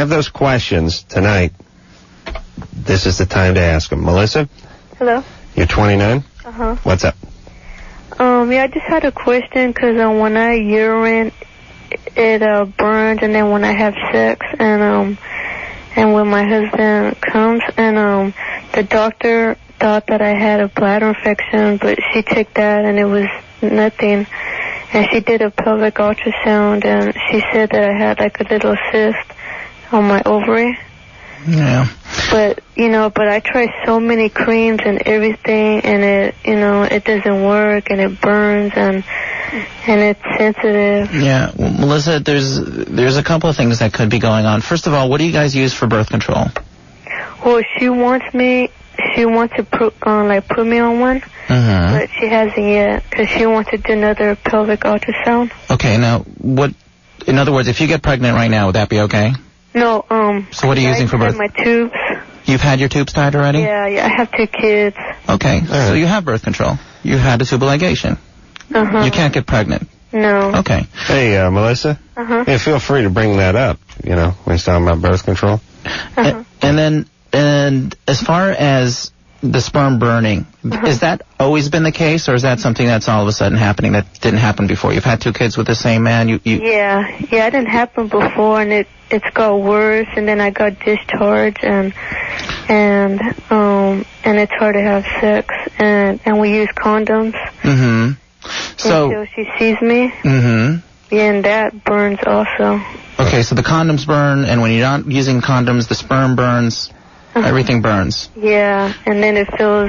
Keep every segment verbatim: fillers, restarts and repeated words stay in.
have those questions tonight, this is the time to ask them. Melissa? Hello? You're twenty-nine? Uh-huh. What's up? Um, yeah, I just had a question, because uh, when I urine, it uh, burns, and then when I have sex, and um, and when my husband comes, and um, the doctor thought that I had a bladder infection, but she checked that, and it was nothing. And she did a pelvic ultrasound, and she said that I had like a little cyst on my ovary. Yeah. But, you know, but I tried so many creams and everything, and it, you know, it doesn't work, and it burns, and and it's sensitive. Yeah. Well, Melissa, there's there's a couple of things that could be going on. First of all, what do you guys use for birth control? Well, she wants me, she wants to put, uh, like, put me on one, Mm-hmm. but she hasn't yet, because she wants to do another pelvic ultrasound. Okay, now, what, in other words, if you get pregnant right now, would that be okay? No, um... So what are you using for birth? I have my tubes. You've had your tubes tied already? Yeah, yeah, I have two kids. Okay, so you have birth control. You've had a tubal ligation. Uh-huh. You can't get pregnant. No. Okay. Hey, uh, Melissa? Uh-huh. Yeah, feel free to bring that up, you know, when he's talking about birth control. Uh-huh. And, and then, and as far as the sperm burning, uh-huh. has that always been the case, or is that something that's all of a sudden happening that didn't happen before? You've had two kids with the same man? You, you... Yeah, yeah, it didn't happen before, and it, it's got worse, and then I got discharged, and, and, um, and it's hard to have sex, and, and we use condoms. Mm-hmm. So... Until she sees me. Mm-hmm. Yeah, and that burns also. Okay, so the condoms burn, and when you're not using condoms, the sperm burns, Uh-huh. everything burns. Yeah, and then it feels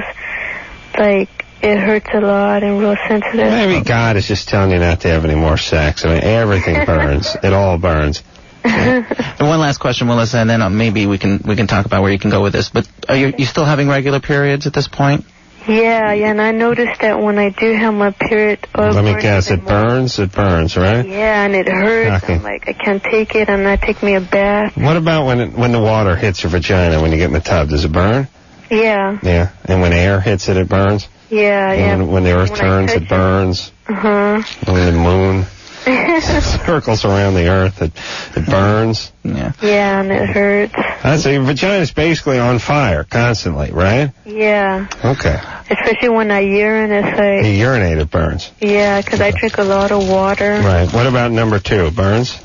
like it hurts a lot and real sensitive. Maybe God is just telling you not to have any more sex. I mean, everything burns. It all burns. And one last question, Melissa, and then uh, maybe we can we can talk about where you can go with this. But are you, you still having regular periods at this point? Yeah, yeah, and I noticed that when I do have my period... Oh, Let me guess, it burns, it burns, right? Yeah, and it hurts. Okay. I'm like, I can't take it, and I take me a bath. What about when it, when the water hits your vagina when you get in the tub? Does it burn? Yeah. Yeah. And when air hits it, it burns? Yeah, yeah. When, when the earth When I turns, touch it burns? Uh-huh. When the moon circles around the earth, it, it burns? Yeah. Yeah, and it hurts. Uh, so your vagina's basically on fire constantly, right? Yeah. Okay. Especially when I urine, it's You like... urinate, it burns. Yeah, because I drink a lot of water. Right. What about number two? It burns?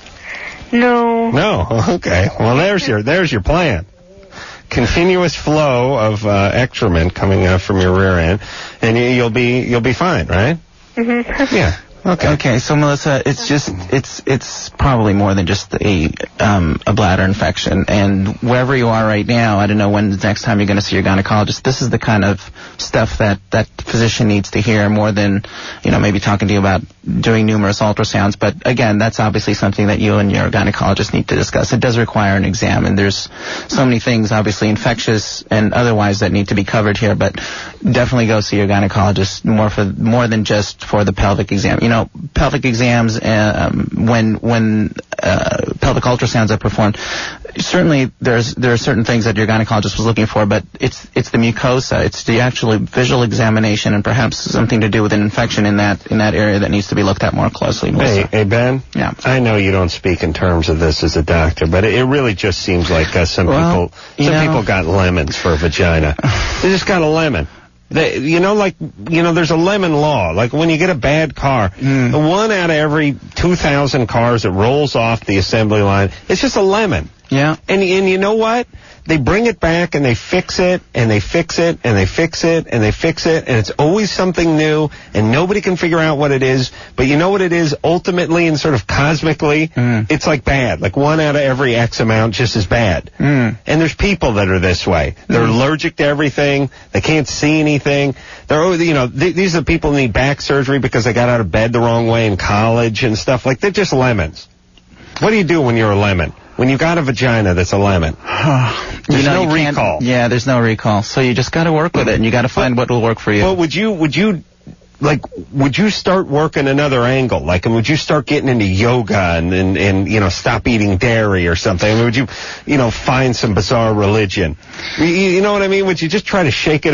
No. No. Okay. Well, there's your there's your plan. Continuous flow of uh, excrement coming uh, from your rear end, and you, you'll be you'll be fine, right? Mm-hmm. Yeah. Okay. Okay, so Melissa, it's just it's it's probably more than just a um a bladder infection, and wherever you are right now, I don't know when the next time you're going to see your gynecologist. This is the kind of stuff that that physician needs to hear more than, you know, maybe talking to you about doing numerous ultrasounds. But again, that's obviously something that you and your gynecologist need to discuss. It does require an exam, and there's so many things, obviously infectious and otherwise, that need to be covered here. But definitely go see your gynecologist more for more than just for the pelvic exam. You know, pelvic exams, um, when when uh, pelvic ultrasounds are performed, certainly there's there are certain things that your gynecologist was looking for, but it's it's the mucosa, it's the actual visual examination, and perhaps something to do with an infection in that in that area that needs to be looked at more closely. Hey, hey, Ben? Yeah. I know you don't speak in terms of this as a doctor, but it, it really just seems like uh, some Well, people you some know- people got lemons for a vagina. They just got a lemon. They, you know, like, you know, there's a lemon law. Like when you get a bad car, Mm. the one out of every two thousand cars that rolls off the assembly line, it's just a lemon. Yeah. And, and you know what? They bring it back and they fix it and they fix it and they fix it and they fix it, and it's always something new and nobody can figure out what it is. But you know what it is ultimately and sort of cosmically? Mm. It's like bad. Like one out of every X amount just as bad. Mm. And there's people that are this way. They're Mm. allergic to everything. They can't see anything. They're, always- you know, th- these are the people who need back surgery because they got out of bed the wrong way in college and stuff. Like, they're just lemons. What do you do when you're a lemon? When you got a vagina that's a lemon? There's You know, no you can't- recall. Yeah, there's no recall. So you just got to work with it, and you got to find what will work for you. Well, would you, would you, like, would you start working another angle? Like, and would you start getting into yoga and, and, and, you know, stop eating dairy or something? I mean, would you, you know, find some bizarre religion? You, you know what I mean? Would you just try to shake it up?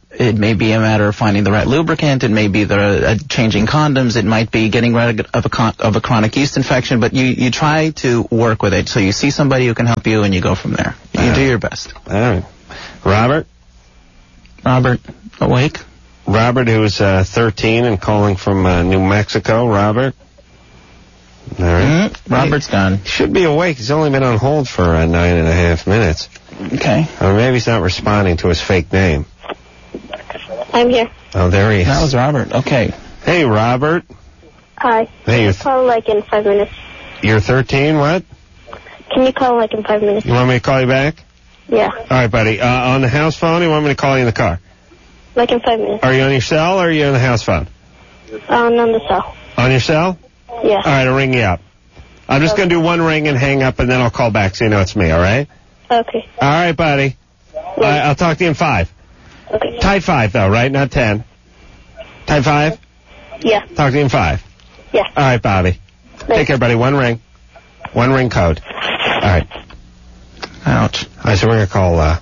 It may be a matter of finding the right lubricant. It may be the uh, changing condoms. It might be getting rid of a, con- of a chronic yeast infection. But you, you try to work with it. So you see somebody who can help you, and you go from there. You All do right. your best. All right. Robert? Robert, awake? Robert, who's uh, thirteen and calling from uh, New Mexico. Robert? All right. Mm-hmm. Robert's He gone. should be awake. He's only been on hold for uh, nine and a half minutes. Okay. Or maybe he's not responding to his fake name. I'm here. Oh, there he is. That was Robert. Okay. Hey, Robert. Hi. Hey, Can you're, you call like in five minutes? you're thirteen, what? Can you call like in five minutes? You want me to call you back? Yeah, All right, buddy. Uh, on the house phone, or you want me to call you in the car? like in five minutes. Are you on your cell, or are you on the house phone? Um, on the cell. On your cell? Yeah. All right, I'll ring you up. I'm just going to do one ring and hang up, and then I'll call back so you know it's me, all right? Okay. All right, buddy. Uh, I'll talk to you in five. Okay. Tight five, though, right? Not ten. Tight five? Yeah. Talk to you in five. Yeah. All right, Bobby. Take care, buddy. One ring. One ring code. All right. Ouch. All right, so we're going to call, uh...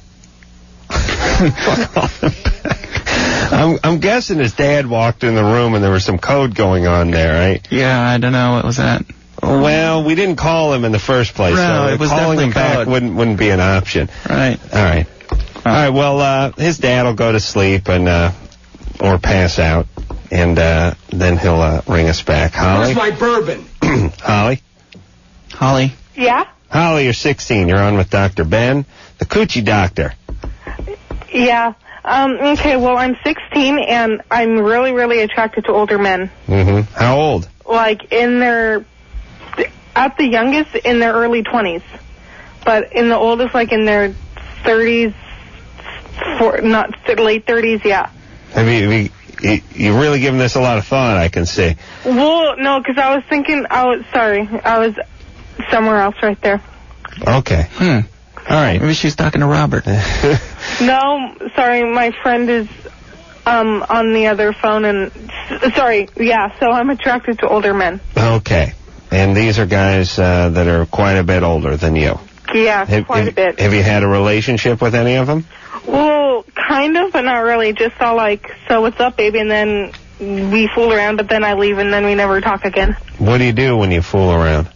I'm, I'm guessing his dad walked in the room and there was some code going on there, right? Yeah, I don't know. What was that? Well, we didn't call him in the first place, No, so it was calling him definitely back code. wouldn't wouldn't be an option. Right. All right. All right, well, uh, his dad will go to sleep and, uh, or pass out, and, uh, then he'll, uh, ring us back. Holly? Where's my bourbon? Holly? Holly? Yeah? Holly, you're sixteen. You're on with Doctor Ben, the coochie doctor. Yeah. Um, okay, well, I'm sixteen, and I'm really, really attracted to older men. Mm-hmm. How old? Like, in their, at the youngest, in their early twenties. But in the oldest, like, in their thirties, for, not th- late thirties, yeah. Have you, have you, you, you've really given this a lot of thought, I can see. Well, no, because I was thinking, I was, sorry, I was somewhere else right there. Okay. Hmm. All right. Maybe she's talking to Robert. No, sorry, my friend is um on the other phone, and s- sorry, yeah. So I'm attracted to older men. Okay. And these are guys uh, that are quite a bit older than you. Yeah, Have, quite have- a bit. Have you had a relationship with any of them? Well, kind of, but not really. Just all like, so what's up, baby? And then we fool around, but then I leave, and then we never talk again. What do you do when you fool around?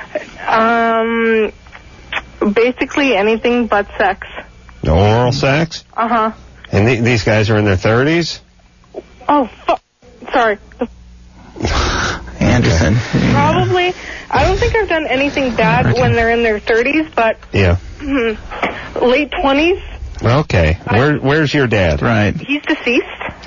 Um, basically anything but sex. Oral sex? Uh huh. And th- these guys are in their thirties? Oh, fuck. Sorry. Anderson. Probably. I don't think I've done anything bad when they're in their thirties, but Yeah. hmm, late twenties. Okay. Where Where's your dad? Right. He's deceased.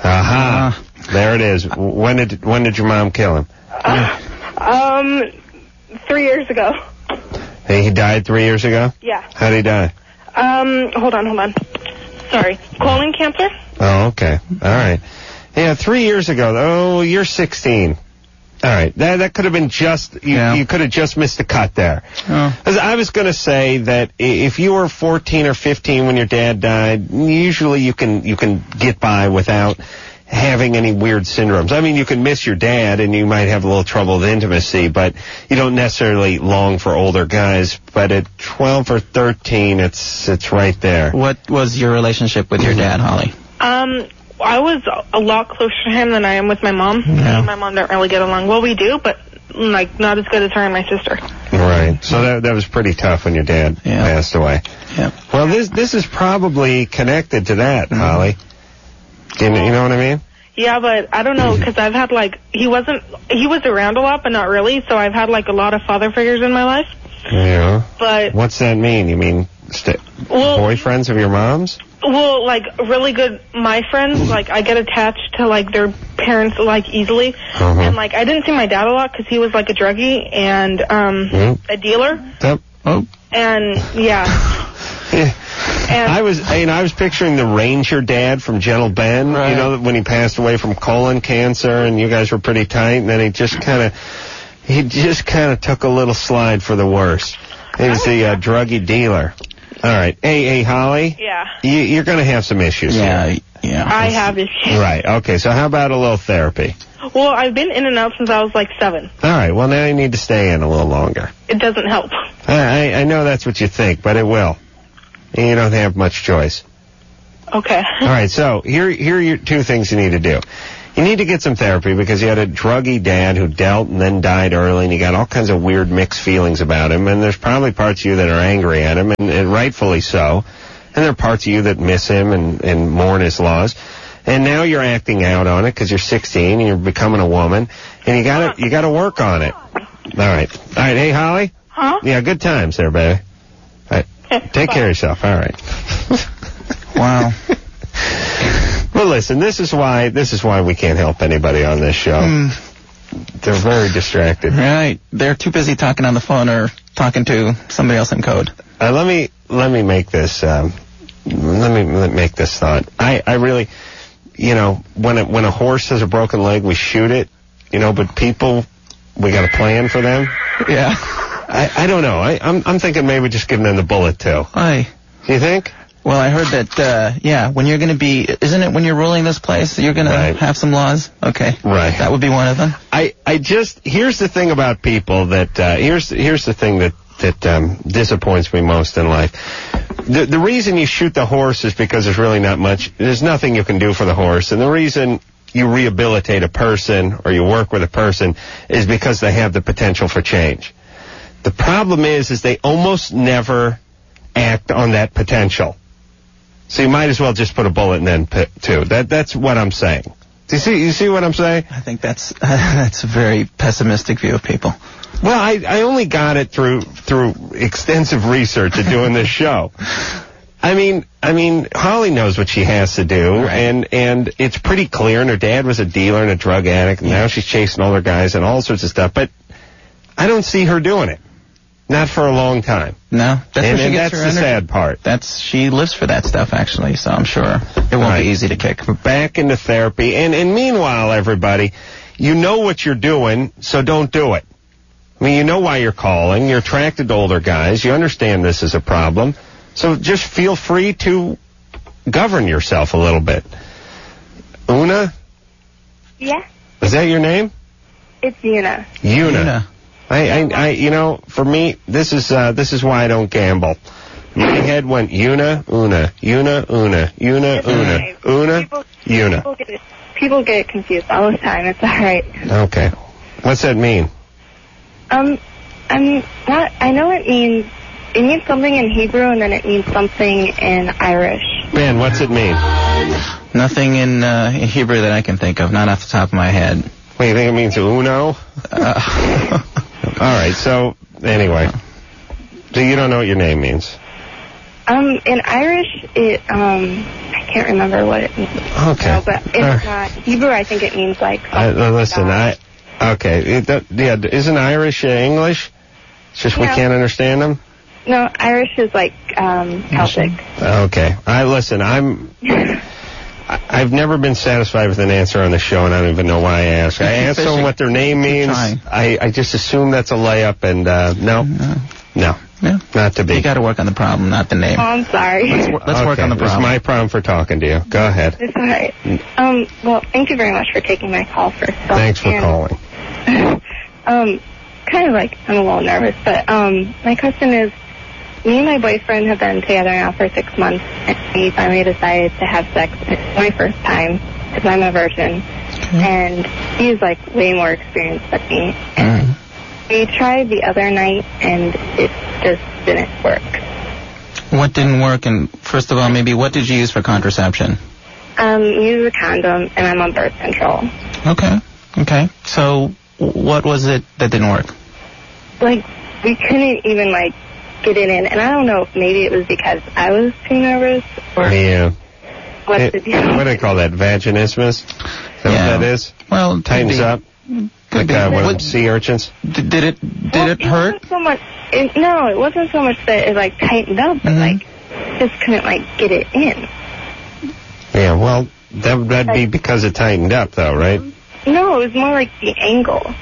Aha. There it is. When did When did your mom kill him? Uh, um, three years ago. Hey, he died three years ago? Yeah. How'd he die? Um, hold on, hold on. Sorry. Colon cancer? Oh, okay. All right. Yeah, three years ago. Oh, you're sixteen. All right. That that could have been just, you, Yeah. you could have just missed a cut there. Oh. 'Cause I was going to say that i- if you were fourteen or fifteen when your dad died, usually you can you can get by without having any weird syndromes. I mean, you can miss your dad and you might have a little trouble with intimacy, but you don't necessarily long for older guys. But at twelve or thirteen, it's it's right there. What was your relationship with your dad, Holly? Um, I was a lot closer to him than I am with my mom. Me and my mom don't really get along. Well, we do, but, like, not as good as her and my sister. Right. So that that was pretty tough when your dad Yeah. passed away. Yeah. Well, this this is probably connected to that, Holly. Do you, you know what I mean? Yeah, but I don't know, because I've had, like, he wasn't, he was around a lot, but not really, so I've had, like, a lot of father figures in my life. Yeah. But, What's that mean? You mean st- Well- boyfriends of your mom's? well, like, really good, my friends, like, I get attached to, like, their parents, like, easily. Uh-huh. And, like, I didn't see my dad a lot because he was, like, a druggie and, um, Mm. a dealer. Yep. Oh. And, yeah. Yeah. And I was, you know, I was picturing the Ranger dad from Gentle Ben. Right. You know, when he passed away from colon cancer, and you guys were pretty tight, and then he just kind of, he just kind of took a little slide for the worse. He was the uh, druggy dealer. All right, hey, hey, Holly. Yeah. You, you're going to have some issues. Yeah. here. Yeah. I have issues. Right. Okay. So how about a little therapy? Well, I've been in and out since I was, like, seven. All right. Well, now you need to stay in a little longer. It doesn't help. I, I I know that's what you think, but it will. You don't have much choice. Okay. All right, so here, here are your two things you need to do. You need to get some therapy because you had a druggy dad who dealt and then died early, and you got all kinds of weird mixed feelings about him, and there's probably parts of you that are angry at him, and, and rightfully so, and there are parts of you that miss him and, and mourn his loss. And now you're acting out on it because you're sixteen and you're becoming a woman, and you gotta, you gotta work on it. All right. All right, hey, Holly? Huh? Yeah, good times there, baby. All right. Take Bye. care of yourself. All right. Wow. Well, listen, this is why this is why we can't help anybody on this show. Mm. They're very distracted. Right. They're too busy talking on the phone or talking to somebody else in code. Uh, let me let me make this um, let me let me make this thought. I, I really, you know, when a, when a horse has a broken leg, we shoot it, you know. But people, we got a plan for them. Yeah. I, I don't know. I, I'm I'm thinking maybe just giving them the bullet too. Aye. Do you think? Well, I heard that, uh, yeah, when you're going to be, isn't it when you're ruling this place, you're going Right. to have some laws? Okay. Right. That would be one of them. I, I just, here's the thing about people that, uh, here's, here's the thing that, that, um, disappoints me most in life. The, the reason you shoot the horse is because there's really not much, there's nothing you can do for the horse. And the reason you rehabilitate a person or you work with a person is because they have the potential for change. The problem is, is they almost never act on that potential. So you might as well just put a bullet in then pit too. That that's what I'm saying. Do you see you see what I'm saying? I think that's, uh, that's a very pessimistic view of people. Well, I, I only got it through through extensive research of doing this show. I mean, I mean, Holly knows what she has to do, Right. and and it's pretty clear. And her dad was a dealer and a drug addict, and now she's chasing older guys and all sorts of stuff. But I don't see her doing it. Not for a long time. No, that's and where she and gets that's her the energy. sad part. That's, she lives for that stuff, actually, so I'm sure it won't Right. be easy to kick. Back into therapy. And, and meanwhile, everybody, you know what you're doing, so don't do it. I mean, you know why you're calling. You're attracted to older guys. You understand this is a problem. So just feel free to govern yourself a little bit. Una? Yeah, Is that your name? it's Una. Una. Una. I, I, I, you know, for me, this is, uh, this is why I don't gamble. My head went Una, Una, Una, Una, Una, Una, Una, People, Una. people get it, people get it confused all the time. It's all right. Okay. What's that mean? Um, I'm not. I know it means it means something in Hebrew, and then it means something in Irish. Ben, what's it mean? Nothing in, uh, in Hebrew that I can think of, not off the top of my head. What, you think it means uno? Uh, All right, so, anyway. So you don't know what your name means? Um, in Irish, it um, I can't remember what it means. Okay. No, but it's Uh, not Hebrew. I think it means like. I, uh, listen, I... God. Okay, it, that, yeah, isn't Irish uh, English? It's just we No. can't understand them? No, Irish is like um, Celtic. Okay. I listen, I'm... I- I've never been satisfied with an answer on the show, and I don't even know why I ask. I ask them what their name Keep means. trying. I, I just assume that's a layup, and uh, no, no. no, Yeah. not to be. You got to work on the problem, not the name. Oh, I'm sorry. Let's work okay, on the It's problem. my problem for talking to you. Go ahead. It's all right. Um, well, thank you very much for taking my call first. So, Thanks for and, calling. um, kind of like I'm a little nervous, but um, my question is, me and my boyfriend have been together now for six months, and we finally decided to have sex. It's my first time because I'm a virgin, and he's like way more experienced than me. And Mm. we tried the other night, and it just didn't work. What didn't work? And first of all, maybe what did you use for contraception? Um, we use a condom, and I'm on birth control. Okay. Okay. So what was it that didn't work? Like, we couldn't even, like, get it in. And I don't know if maybe it was because I was too nervous or Yeah. what It- the deal. what do they call that? Vaginismus? Is that Yeah. what that is? Well, it could Tightens be. up? Could Like be. uh, one of them What- sea urchins? d- did it did Well, it hurt? Wasn't so much, it, no, it wasn't so much that it, like, tightened up, but, Mhm. like, just couldn't, like, get it in. Yeah, well, that, that'd be because it tightened up, though, right? No, it was more like the angle.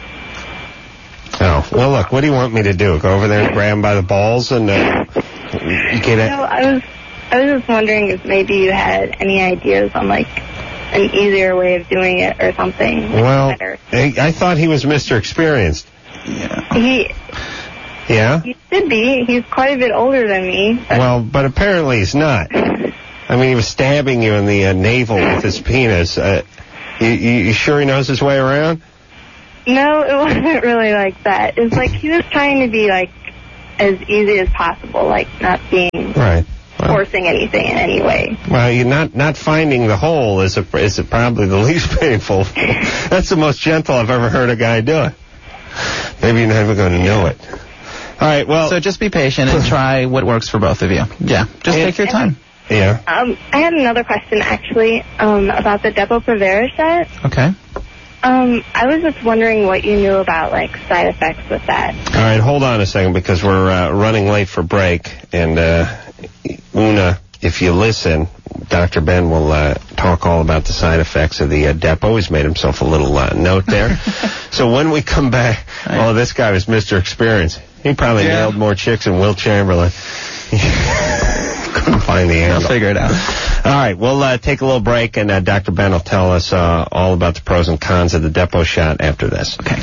Oh, well, look, what do you want me to do? Go over there and grab him by the balls and uh, get it? No, I was, I was just wondering if maybe you had any ideas on, like, an easier way of doing it or something. Well, better. I, I thought he was Mister Experienced. Yeah. He, Yeah? he should be. He's quite a bit older than me. But Well, but apparently he's not. I mean, he was stabbing you in the uh, navel with his penis. Uh, you, you, you sure he knows his way around? No, it wasn't really like that. It's like he was trying to be, like, as easy as possible, like not being... Right. Well, forcing anything in any way. Well, you're not, not finding the hole is, a, is a probably the least painful. That's the most gentle I've ever heard a guy do it. Maybe you're never going to know it. All right, well... So just be patient and try what works for both of you. Yeah, just and, take your time. Yeah. Um, I had another question, actually, um, about the Depo-Provera shot. Okay. Um, I was just wondering what you knew about, like, side effects with that. All right, hold on a second, because we're uh, running late for break, and... Uh, Una, if you listen, Doctor Ben will uh, talk all about the side effects of the uh, Depo. He's made himself a little uh, note there. So when we come back, oh, this guy was Mister Experience. He probably yeah. nailed more chicks than Wilt Chamberlain. Couldn't find the handle. I'll figure it out. All right, we'll uh, take a little break, and uh, Doctor Ben will tell us uh, all about the pros and cons of the Depo shot after this. Okay.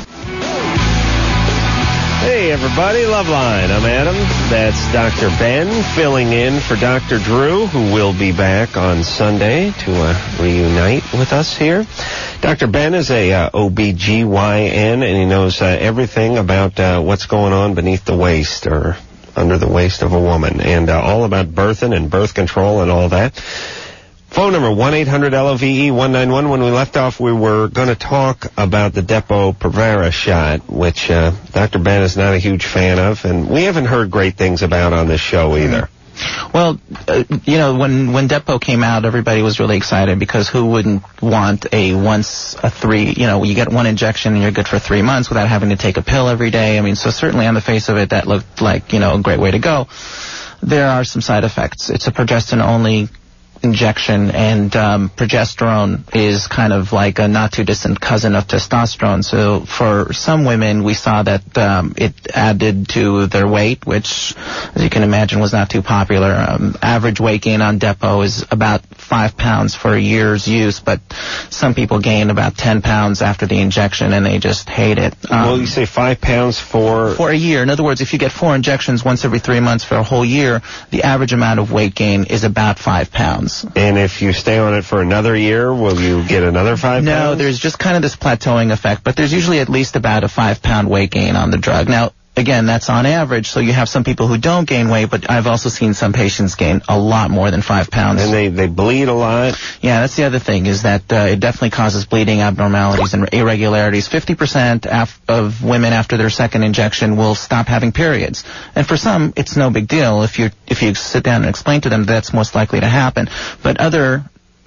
Hey, everybody, Loveline. I'm Adam. That's Doctor Ben filling in for Doctor Drew, who will be back on Sunday to uh, reunite with us here. Doctor Ben is a uh, O B G Y N, and he knows uh, everything about uh, what's going on beneath the waist or under the waist of a woman, and uh, all about birthing and birth control and all that. Phone number one eight hundred L O V E one nine one. When we left off, we were going to talk about the Depo-Provera shot, which uh, Doctor Ben is not a huge fan of, and we haven't heard great things about on this show either. Well, uh, you know, when when Depo came out, everybody was really excited because who wouldn't want a once a three, you know, you get one injection and you're good for three months without having to take a pill every day. I mean, so certainly on the face of it, that looked like, you know, a great way to go. There are some side effects. It's a progestin-only injection, and um, progesterone is kind of like a not too distant cousin of testosterone. So for some women, we saw that um, it added to their weight, which, as you can imagine, was not too popular. Um, average weight gain on Depo is about five pounds for a year's use, but some people gain about ten pounds after the injection, and they just hate it. Um, well, you say five pounds for... For a year. In other words, if you get four injections once every three months for a whole year, the average amount of weight gain is about five pounds. And if you stay on it for another year, will you get another five no, pounds? No, there's just kind of this plateauing effect, but there's usually at least about a five-pound weight gain on the drug. Now, again, that's on average, so you have some people who don't gain weight, but I've also seen some patients gain a lot more than five pounds. And they, they bleed a lot? Yeah, that's the other thing, is that uh, it definitely causes bleeding abnormalities and irregularities. fifty percent af- of women after their second injection will stop having periods. And for some, it's no big deal if you if you sit down and explain to them that's most likely to happen. But other...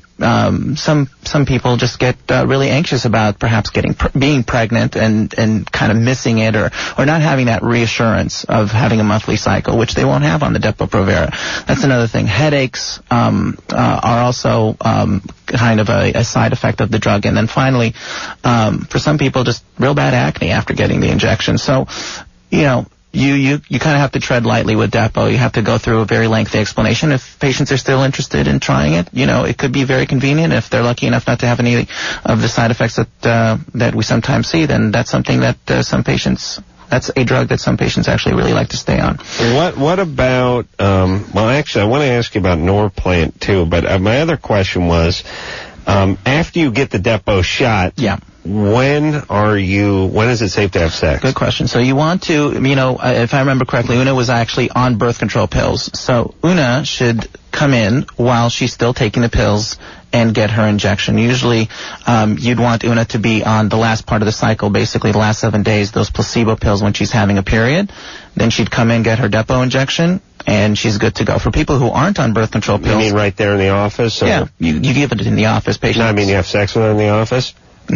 Um, some some people just get uh, really anxious about perhaps getting pr- being pregnant and, and kind of missing it, or, or not having that reassurance of having a monthly cycle, which they won't have on the Depo-Provera. That's another thing. Headaches um, uh, are also um, kind of a, a side effect of the drug. And then finally, um, for some people, just real bad acne after getting the injection. So, you know, You, you, you kind of have to tread lightly with Depo. You have to go through a very lengthy explanation. If patients are still interested in trying it, you know, it could be very convenient. If they're lucky enough not to have any of the side effects that, uh, that we sometimes see, then that's something that, uh, some patients, that's a drug that some patients actually really like to stay on. What, what about, um, well, actually, I want to ask you about Norplant too, but uh, my other question was, um, after you get the Depo shot, yeah. When are you, when is it safe to have sex? Good question. So you want to, you know, if I remember correctly, Una was actually on birth control pills. So Una should come in while she's still taking the pills and get her injection. Usually, um, you'd want Una to be on the last part of the cycle, basically the last seven days, those placebo pills when she's having a period. Then she'd come in, get her Depo injection, and she's good to go. For people who aren't on birth control pills... You mean right there in the office? Or? Yeah, you, you give it in the office. Patients. No, I mean you have sex with her in the office?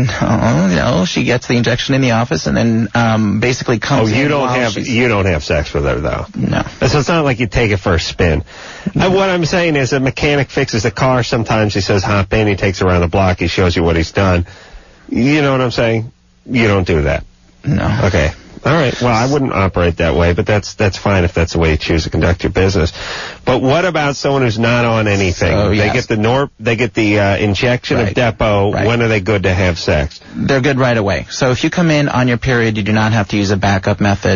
No, no, she gets the injection in the office and then um, basically comes in. Oh, you don't have she's... you don't have sex with her though. No. So it's not like you take it for a spin. No. Uh, what I'm saying is, a mechanic fixes a car. Sometimes he says hop in. He takes around the block. He shows you what he's done. You know what I'm saying? You don't do that. No. Okay. All right. Well, I wouldn't operate that way, but that's that's fine if that's the way you choose to conduct your business. But what about someone who's not on anything? So, yes. They get the Norp, they get the uh, injection right. of Depo. Right. When are they good to have sex? They're good right away. So if you come in on your period, you do not have to use a backup method.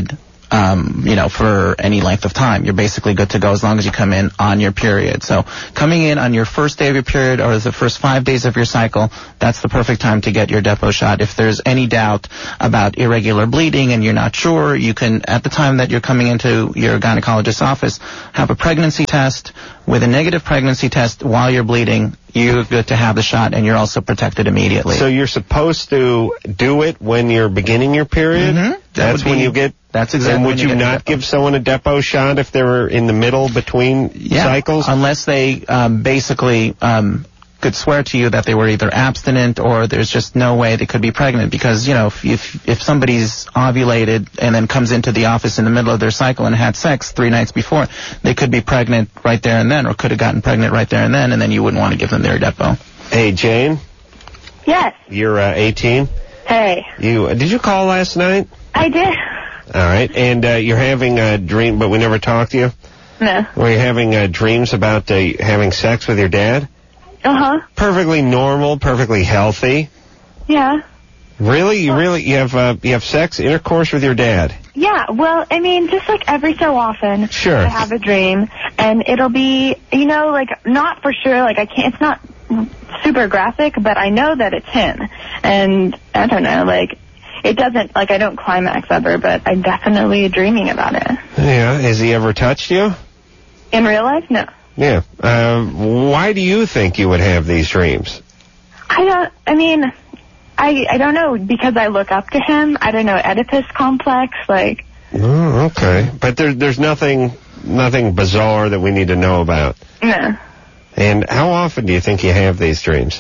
um, you know, for any length of time. You're basically good to go as long as you come in on your period. So coming in on your first day of your period or the first five days of your cycle, that's the perfect time to get your depot shot. If there's any doubt about irregular bleeding and you're not sure, you can, at the time that you're coming into your gynecologist's office, have a pregnancy test. With a negative pregnancy test while you're bleeding, you're good to have the shot, and you're also protected immediately. So you're supposed to do it when you're beginning your period? Mm-hmm. That That's when be, you get... That's exactly. And would you, you not give someone a depot shot if they were in the middle between yeah, cycles? Unless they um, basically um, could swear to you that they were either abstinent or there's just no way they could be pregnant. Because, you know, if, if if somebody's ovulated and then comes into the office in the middle of their cycle and had sex three nights before, they could be pregnant right there and then, or could have gotten pregnant right there and then, and then you wouldn't want to give them their depot. Hey, Jane? Yes. You're uh, eighteen? Hey. You uh, Did you call last night? I did. All right. And uh, you're having a dream, but we never talked to you? No. Were you having uh, dreams about uh, having sex with your dad? Uh-huh. Perfectly normal, perfectly healthy. Yeah. Really? You really, you have, uh, you have sex, intercourse with your dad? Yeah, well, I mean, just like every so often, Sure. I have a dream, and it'll be, you know, like, not for sure, like, I can't, it's not super graphic, but I know that it's him, and I don't know, like, it doesn't, like, I don't climax ever, but I'm definitely dreaming about it. Yeah. Has he ever touched you? In real life, no. Yeah. Uh, why do you think you would have these dreams? I don't, I mean, I I don't know, because I look up to him. I don't know, Oedipus complex, like. Oh, okay. But there, there's nothing, nothing bizarre that we need to know about. No. And how often do you think you have these dreams?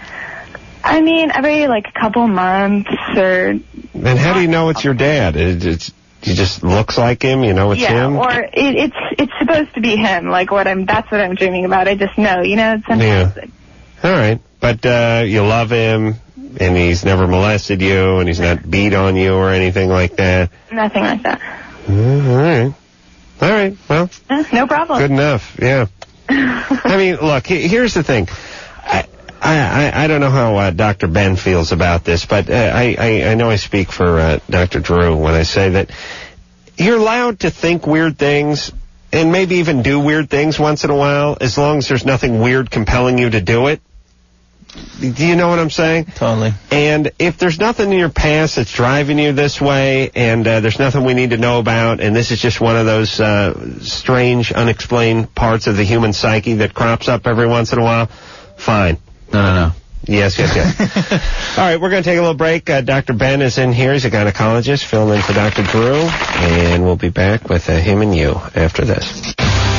I mean, every, like, couple months or... And how do you know it's your dad? It, it's, he just looks like him, you know it's yeah, him? or it, it's it's supposed to be him, like, what I'm, that's what I'm dreaming about. I just know, you know, sometimes... Yeah. All right. But uh, you love him, and he's never molested you, and he's not beat on you or anything like that? Nothing like that. Mm, all right. All right. Well... Uh, no problem. Good enough, yeah. I mean, look, here's the thing. I, I, I don't know how uh, Doctor Ben feels about this, but uh, I, I, I know I speak for uh, Doctor Drew when I say that you're allowed to think weird things and maybe even do weird things once in a while as long as there's nothing weird compelling you to do it. Do you know what I'm saying? Totally. And if there's nothing in your past that's driving you this way, and uh, there's nothing we need to know about, and this is just one of those uh, strange, unexplained parts of the human psyche that crops up every once in a while, fine. No, no, no. Yes, yes, yes. All right, we're going to take a little break. Uh, Doctor Ben is in here. He's a gynecologist filling in for Doctor Drew, and we'll be back with uh, him and you after this.